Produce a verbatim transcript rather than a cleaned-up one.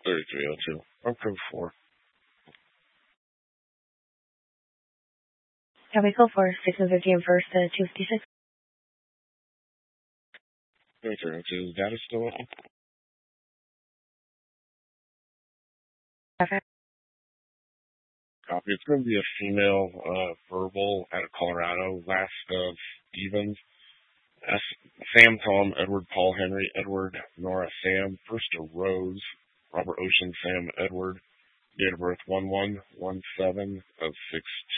thirty-three oh two. I'm code four. Copy code four, six and fifty and first to two fifty-six. thirty-three oh two. Data still on? Traffic. Copy. It's going to be a female uh, verbal out of Colorado, last of Stevens. S- Sam, Tom, Edward, Paul, Henry, Edward, Nora, Sam, first to Rose, Robert, Ocean, Sam, Edward, date of birth one one one seven of six two.